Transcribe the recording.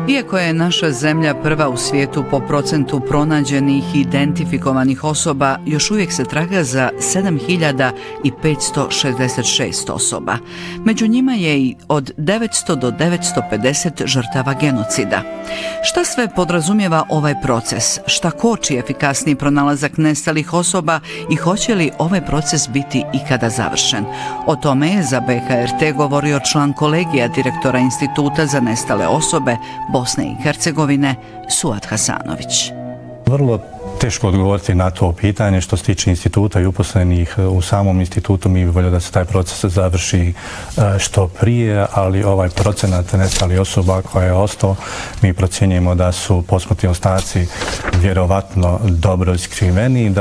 Iako je naša zemlja prva u svijetu po procentu pronađenih i identifikovanih osoba, još uvijek se traga za 7566 osoba. Među njima je i od 900 do 950 žrtava genocida. Šta sve podrazumijeva ovaj proces? Šta koči efikasniji pronalazak nestalih osoba i hoće li ovaj proces biti ikada završen? O tome je za BHRT govorio član kolegija direktora Instituta za nestale osobe Bosne i Hercegovine, Suad Hasanović. Vrlo teško odgovoriti na to pitanje. Što se tiče instituta i uposlenih u samom institutu, mi bi voljeli da se taj proces završi što prije, ali ovaj procenat nestalih osoba koja je ostao, mi procjenjujemo da su posmrtni ostaci vjerovatno dobro iskriveni,